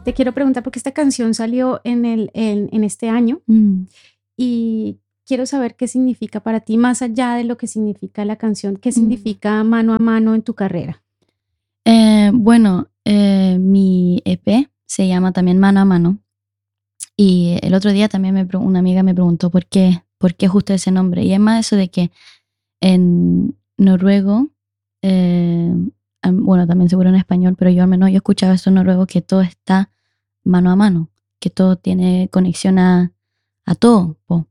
Te quiero preguntar porque esta canción salió en este año y quiero saber qué significa para ti, más allá de lo que significa la canción, qué significa Mano a Mano en tu carrera. Bueno, mi EP se llama también Mano a Mano. Y el otro día también una amiga me preguntó por qué justo ese nombre. Y es más eso de que en noruego, bueno, también seguro en español, pero yo al menos yo escuchaba eso en noruego, que todo está mano a mano, que todo tiene conexión a todo, po.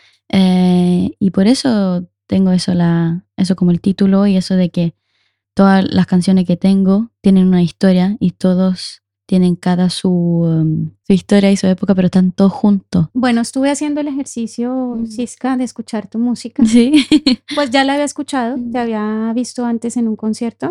Y por eso tengo eso como el título, y eso de que todas las canciones que tengo tienen una historia y todos tienen cada su historia y su época, pero están todos juntos. Bueno, estuve haciendo el ejercicio, Sisca, de escuchar tu música. Sí. Pues ya la había escuchado, te había visto antes en un concierto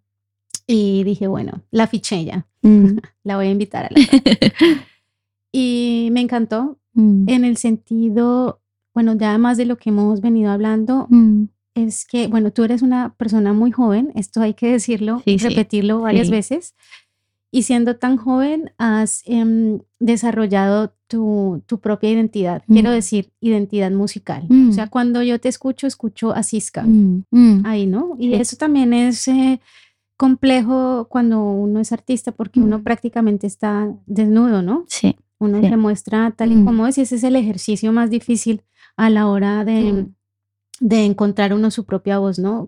y dije, bueno, la fiché ya, la voy a invitar a la radio. Y me encantó en el sentido, bueno, ya más de lo que hemos venido hablando, es que, bueno, tú eres una persona muy joven, esto hay que decirlo, Sí, repetirlo varias veces, y siendo tan joven has desarrollado tu propia identidad, quiero decir, identidad musical. O sea, cuando yo te escucho a Sisca, ahí, ¿no? Y eso también es complejo cuando uno es artista porque uno prácticamente está desnudo, ¿no? Sí. Uno se muestra tal y como es, y ese es el ejercicio más difícil a la hora de encontrar uno su propia voz, ¿no?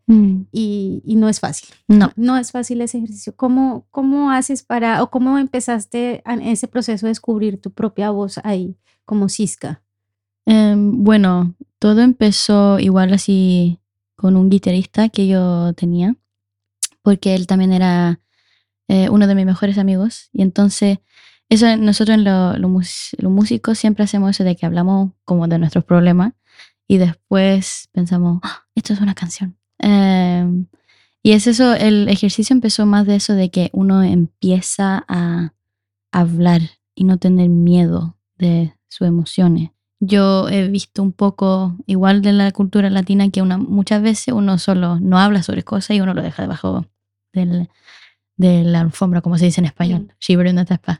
Y no es fácil. No es fácil ese ejercicio. ¿Cómo haces o cómo empezaste en ese proceso de descubrir tu propia voz ahí, como Sisca? Bueno, todo empezó igual así con un guitarrista que yo tenía, porque él también era uno de mis mejores amigos, y entonces eso nosotros en los músicos siempre hacemos eso de que hablamos como de nuestros problemas y después pensamos, esto es una canción. Y es eso, el ejercicio empezó más de eso de que uno empieza a hablar y no tener miedo de sus emociones. Yo he visto un poco, igual de la cultura latina, que muchas veces uno solo no habla sobre cosas y uno lo deja debajo de la alfombra, como se dice en español, shiver in the tapa.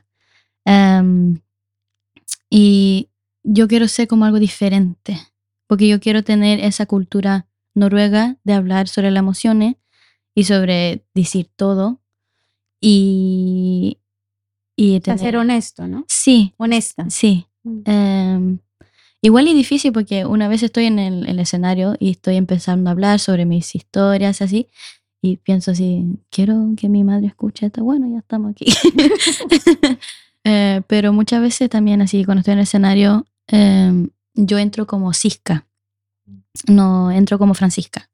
Y yo quiero ser como algo diferente, porque yo quiero tener esa cultura noruega de hablar sobre las emociones y sobre decir todo y ser honesto, ¿no? Sí. Honesta. Sí. Igual es difícil porque una vez estoy en el escenario y estoy empezando a hablar sobre mis historias así, y pienso así, quiero que mi madre escuche esto, bueno, ya estamos aquí. Pero muchas veces también así, cuando estoy en el escenario, yo entro como Sisca, no entro como Francisca,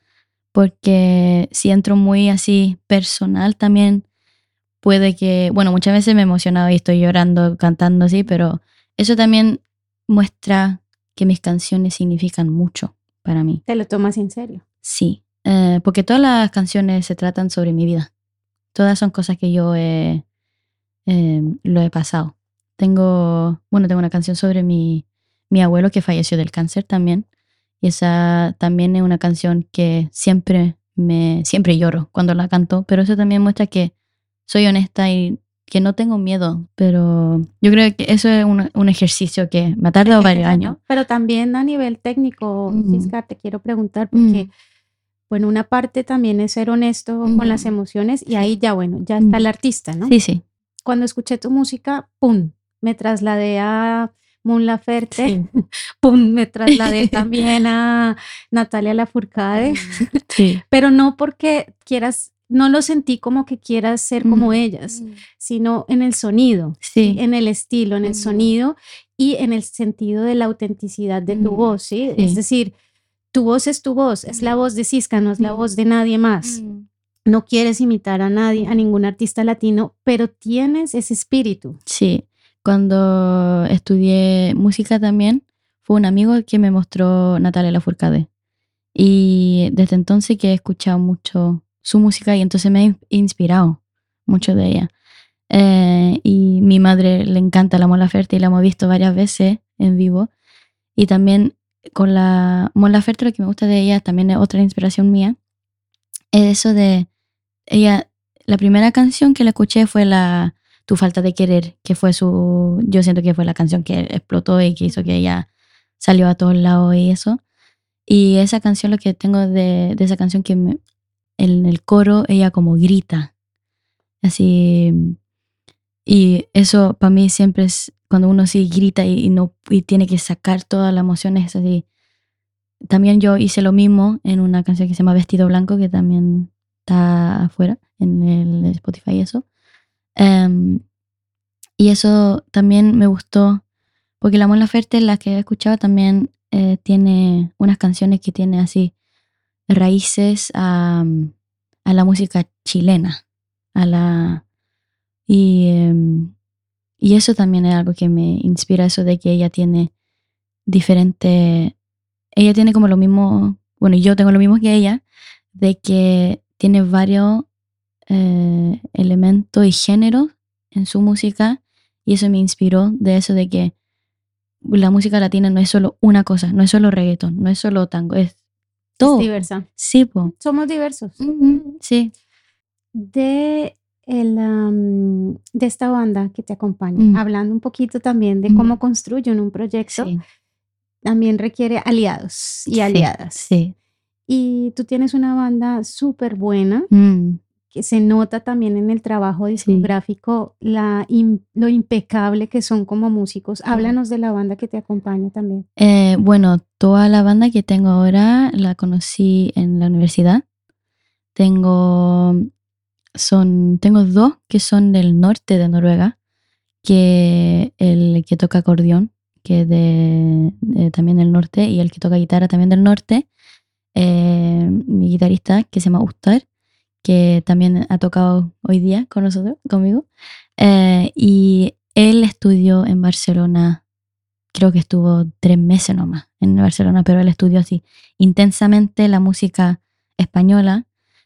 porque si entro muy así personal también puede que, bueno, muchas veces me he emocionado y estoy llorando, cantando así, pero eso también muestra que mis canciones significan mucho para mí. ¿Te lo tomas en serio? Sí, porque todas las canciones se tratan sobre mi vida. Todas son cosas que yo lo he pasado. Tengo una canción sobre mi abuelo que falleció del cáncer también. Y esa también es una canción que siempre lloro cuando la canto, pero eso también muestra que soy honesta y que no tengo miedo, pero yo creo que eso es un ejercicio que me ha tardado varios años. Pero también a nivel técnico, Sisca, te quiero preguntar, porque bueno, una parte también es ser honesto con las emociones y ahí ya, bueno, ya está el artista, ¿no? Sí. Cuando escuché tu música, ¡pum!, me trasladé a Mon Laferte, ¡pum!, me trasladé también a Natalia Lafourcade, pero no porque quieras, no lo sentí como que quieras ser como ellas, sino en el sonido, ¿sí? En el estilo, en el sonido y en el sentido de la autenticidad de tu voz, ¿sí? Es decir, tu voz es tu voz, es la voz de Sisca, no es la voz de nadie más. No quieres imitar a nadie, a ningún artista latino, pero tienes ese espíritu. Sí, cuando estudié música también, fue un amigo que me mostró Natalia Lafourcade. Y desde entonces que he escuchado mucho su música y entonces me he inspirado mucho de ella. Y mi madre le encanta la Mon Laferte y la hemos visto varias veces en vivo. Y también con la Mon Laferte lo que me gusta de ella, también es otra inspiración mía, es eso de ella. La primera canción que la escuché fue la Tu falta de querer, que fue yo siento que fue la canción que explotó y que hizo que ella salió a todos lados y eso. Y esa canción, lo que tengo de esa canción, que en el coro ella como grita, así, y eso para mí siempre es, cuando uno sí grita y tiene que sacar todas las emociones, así. También yo hice lo mismo en una canción que se llama Vestido Blanco, que también está afuera en el Spotify y eso. Y eso también me gustó, porque la Mon Laferte, la que he escuchado, también tiene unas canciones que tiene así raíces a la música chilena, y eso también es algo que me inspira, eso de que ella tiene como lo mismo, bueno, yo tengo lo mismo que ella, de que tiene varios elementos y géneros en su música, y eso me inspiró, de eso de que la música latina no es solo una cosa, no es solo reggaeton, no es solo tango, es todo. Es diversa. Sí, po. Somos diversos. Sí. De esta banda que te acompaña, hablando un poquito también de cómo construyen un proyecto, Sí. también requiere aliados y aliadas. Sí. Y tú tienes una banda súper buena, que se nota también en el trabajo discográfico, lo impecable que son como músicos. Háblanos de la banda que te acompaña también. Bueno, toda la banda que tengo ahora la conocí en la universidad. Tengo dos que son del norte de Noruega, que el que toca acordeón, que es también del norte, y el que toca guitarra también del norte, mi guitarrista, que se llama Ustar, que también ha tocado hoy día conmigo, y él estudió en Barcelona, creo que estuvo 3 meses nomás en Barcelona, pero él estudió así intensamente la música española,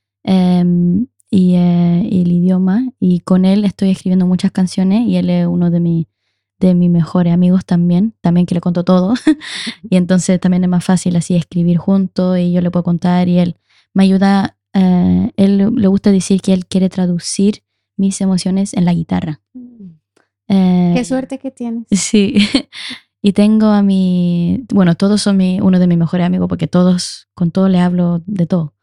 y el idioma, y con él estoy escribiendo muchas canciones, y él es uno de mis mejores amigos también que le cuento todo. Y entonces también es más fácil así escribir juntos, y yo le puedo contar y él me ayuda. Él le gusta decir que él quiere traducir mis emociones en la guitarra. Qué suerte que tienes. Sí. Y tengo bueno, todos son uno de mis mejores amigos, porque con todos le hablo de todo.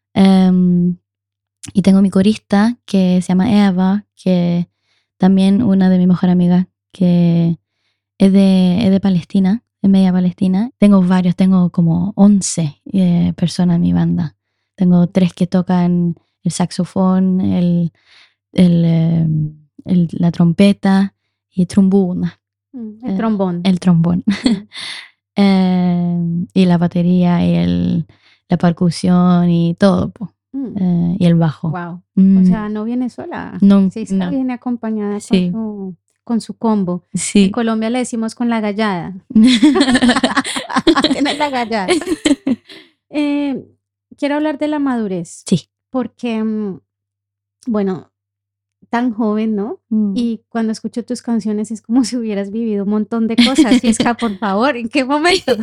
Y tengo mi corista, que se llama Eva, que también una de mis mejores amigas, que es de Palestina, es media palestina. Tengo como 11 personas en mi banda. Tengo 3 que tocan el saxofón, la trompeta y trombón. El trombón. El trombón. Y la batería y la percusión y todo, y el bajo. Wow. O sea, no viene sola. No, sí, no. Viene acompañada Sí. con su combo. Sí. En Colombia le decimos con la gallada. Tienes la gallada. Quiero hablar de la madurez. Sí. Porque, bueno, tan joven, ¿no? Y cuando escucho tus canciones es como si hubieras vivido un montón de cosas. Fiesca, por favor, ¿en qué momento?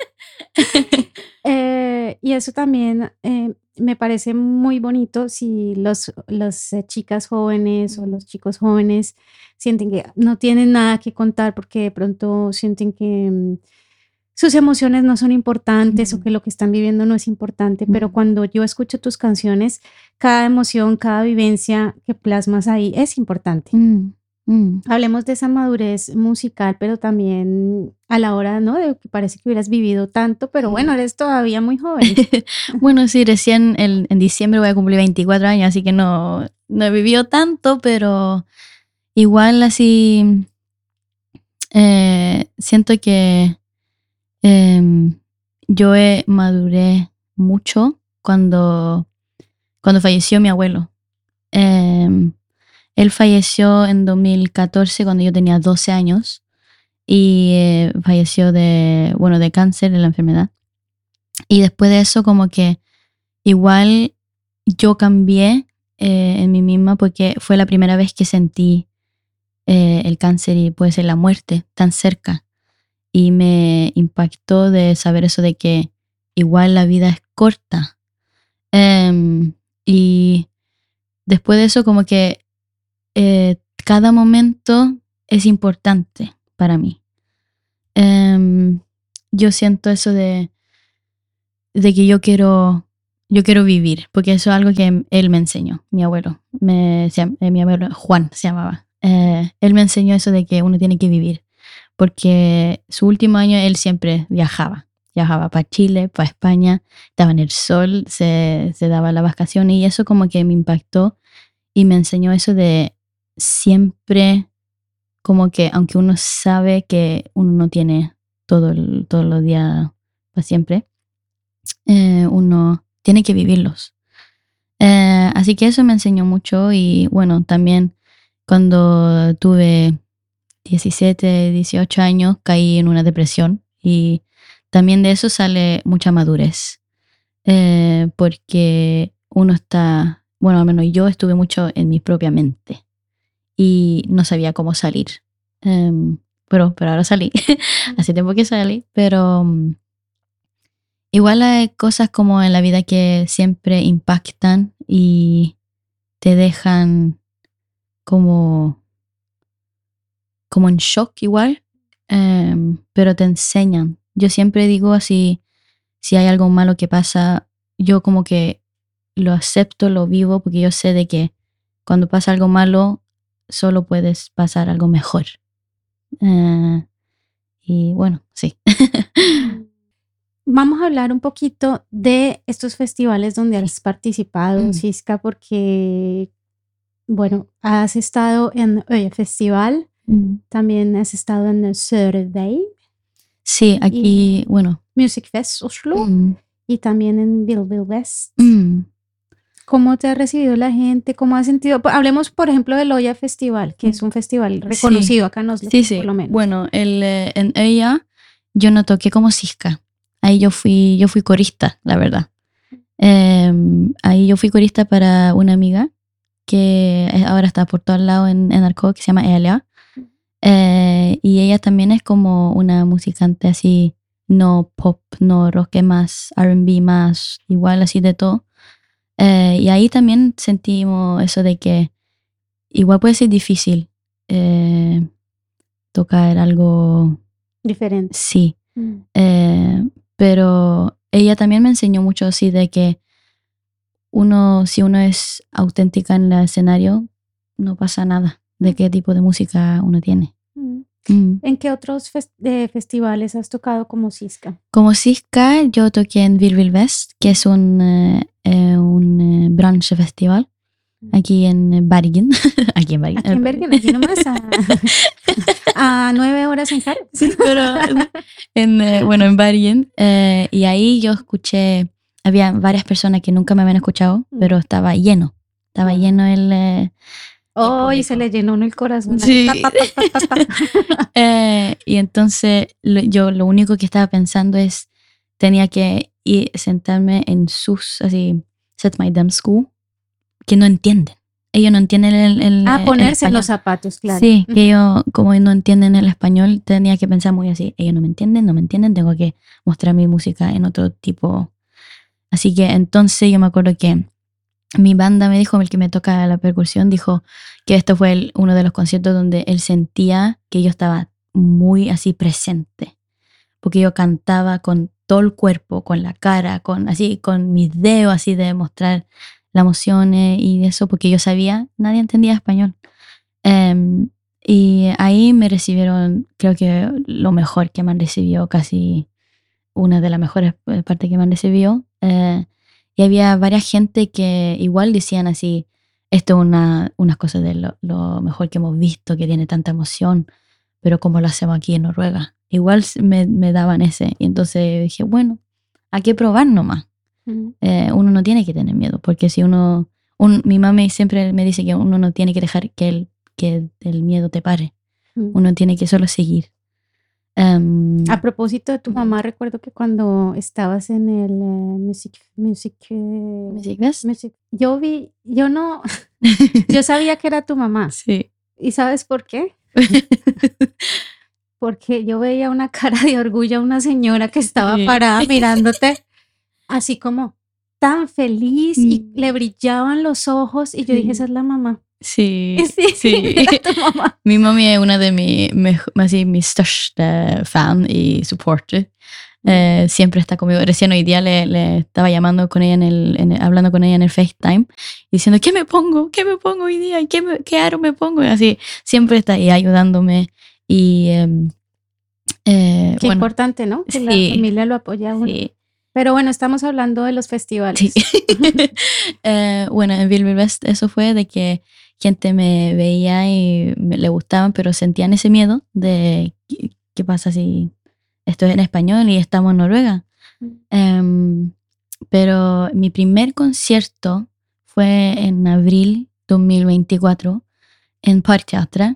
Y eso también me parece muy bonito si las chicas jóvenes o los chicos jóvenes sienten que no tienen nada que contar porque de pronto sienten que sus emociones no son importantes o que lo que están viviendo no es importante, pero cuando yo escucho tus canciones, cada emoción, cada vivencia que plasmas ahí es importante. Hablemos de esa madurez musical, pero también a la hora, ¿no? De que parece que hubieras vivido tanto, pero bueno, eres todavía muy joven. Bueno, sí, recién en diciembre voy a cumplir 24 años, así que no he vivido tanto, pero igual así siento que yo maduré mucho cuando falleció mi abuelo. Él falleció en 2014 cuando yo tenía 12 años y falleció de cáncer, de la enfermedad. Y después de eso como que igual yo cambié en mí misma, porque fue la primera vez que sentí el cáncer y puede ser la muerte tan cerca. Y me impactó de saber eso de que igual la vida es corta. Y después de eso como que cada momento es importante para mí. Yo siento eso de que yo quiero vivir, porque eso es algo que él me enseñó, mi abuelo. Mi abuelo Juan se llamaba. Él me enseñó eso de que uno tiene que vivir, porque su último año él siempre viajaba para Chile, para España, estaba en el sol, se daba las vacaciones, y eso como que me impactó y me enseñó eso de siempre, como que aunque uno sabe que uno no tiene todos los días para siempre, uno tiene que vivirlos. Así que eso me enseñó mucho. Y bueno, también cuando tuve 17, 18 años caí en una depresión, y también de eso sale mucha madurez, porque uno está, bueno, al menos yo estuve mucho en mi propia mente y no sabía cómo salir, pero ahora salí. Hace tiempo que salí, pero igual hay cosas como en la vida que siempre impactan y te dejan como en shock igual, pero te enseñan. Yo siempre digo así, si hay algo malo que pasa, yo como que lo acepto, lo vivo, porque yo sé de que cuando pasa algo malo, solo puedes pasar algo mejor. Y bueno, sí. Vamos a hablar un poquito de estos festivales donde has participado, Siska, porque, bueno, has estado en Oye Festival, también has estado en el Survey. Sí, aquí, bueno. Music Fest Oslo, y también en Bilbil West. ¿Cómo te ha recibido la gente? ¿Cómo has sentido? Hablemos, por ejemplo, del Oya Festival, que es un festival reconocido acá en Oslo, por lo menos. Bueno, en Oya yo no toqué como Siska. Ahí yo fui corista, la verdad. Ahí yo fui corista para una amiga que ahora está por todo el lado en Arco, que se llama Elia. Y ella también es como una musicante así, no pop, no rock, más R&B, más igual así de todo. Y ahí también sentimos eso de que igual puede ser difícil tocar algo diferente. Sí. Pero ella también me enseñó mucho así de que si uno es auténtica en el escenario, no pasa nada de qué tipo de música uno tiene. ¿En qué otros festivales has tocado como Siska? Como Siska yo toqué en Bilbil West, que es un branche festival aquí en Bergen. Aquí en Bergen. Aquí nomás a 9 horas en carro. Sí, pero en Bergen. Y ahí yo escuché, había varias personas que nunca me habían escuchado, pero estaba lleno. Estaba lleno el... y se le llenó el corazón. Sí. Y entonces yo lo único que estaba pensando es, tenía que sentarme en sus, así, set my damn school, que no entienden. Ellos no entienden el ponerse en los zapatos, claro. Sí, que ellos como no entienden el español, tenía que pensar muy así, ellos no me entienden, tengo que mostrar mi música en otro tipo. Así que entonces yo me acuerdo que mi banda me dijo, el que me toca la percusión, dijo que esto fue uno de los conciertos donde él sentía que yo estaba muy así presente, porque yo cantaba con todo el cuerpo, con la cara, con mis dedos, así de mostrar las emociones y eso, porque yo sabía, nadie entendía español. Y ahí me recibieron, creo que lo mejor que me han recibido, casi una de las mejores partes que me han recibido. Y había varias gente que igual decían así, esto es unas cosas de lo mejor que hemos visto, que tiene tanta emoción, pero ¿cómo lo hacemos aquí en Noruega? Igual me daban ese. Y entonces dije, bueno, hay que probar nomás. Uno no tiene que tener miedo, porque si mi mami siempre me dice que uno no tiene que dejar que el miedo te pare. Uno tiene que solo seguir. A propósito de tu mamá, recuerdo que cuando estabas en el Music Fest, yo sabía que era tu mamá. Sí. ¿Y sabes por qué? Porque yo veía una cara de orgullo a una señora que estaba parada mirándote así como tan feliz y le brillaban los ojos y yo dije, esa es la mamá. Sí, sí. Era tu mamá. Mi mami es una de mis största fan y supporter. Siempre está conmigo. Recién hoy día le estaba llamando con ella hablando con ella en el FaceTime, diciendo, ¿qué me pongo hoy día? ¿Qué aro me pongo? Y así, siempre está ahí ayudándome. Y Qué bueno, importante, ¿no? Que la familia lo apoya a uno. Sí. Pero bueno, estamos hablando de los festivales. Sí. Bueno, en Bilbilbest eso fue de que gente me veía y le gustaban, pero sentían ese miedo de ¿qué pasa si esto es en español y estamos en Noruega? Pero mi primer concierto fue en abril 2024 en Parkteatret.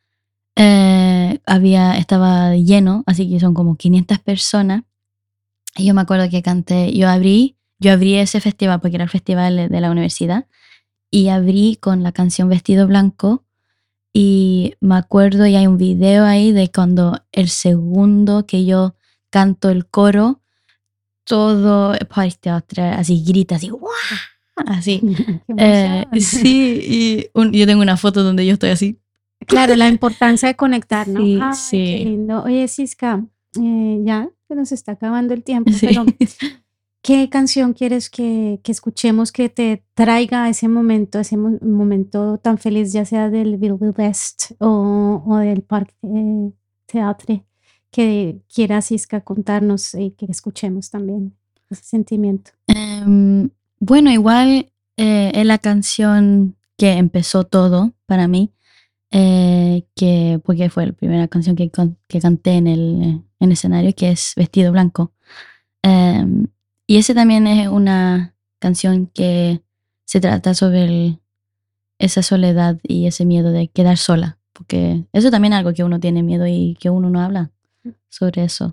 Estaba lleno, así que son como 500 personas. Y yo me acuerdo que canté, yo abrí ese festival porque era el festival de la universidad y abrí con la canción Vestido Blanco y me acuerdo y hay un video ahí de cuando el segundo que yo canto el coro, todo Parkteatret así grita, así ¡guau! Así. Sí, y yo tengo una foto donde yo estoy así. Claro, la importancia de conectar, ¿no? Sí, Ay, sí. Qué lindo. Oye, Siska, ya se nos está acabando el tiempo, sí. Pero ¿qué canción quieres que escuchemos que te traiga a ese momento tan feliz, ya sea del Bilbilbest o del Parkteatret, que quiera Siska contarnos y que escuchemos también ese sentimiento? Bueno, igual es la canción que empezó todo para mí, porque fue la primera canción que canté en el escenario, que es Vestido Blanco. Y ese también es una canción que se trata sobre esa soledad y ese miedo de quedar sola, porque eso también es algo que uno tiene miedo y que uno no habla sobre eso.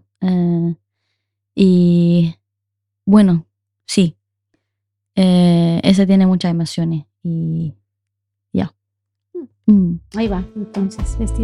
Y bueno, sí, ese tiene muchas emociones y ya. Ahí va, entonces, Vestido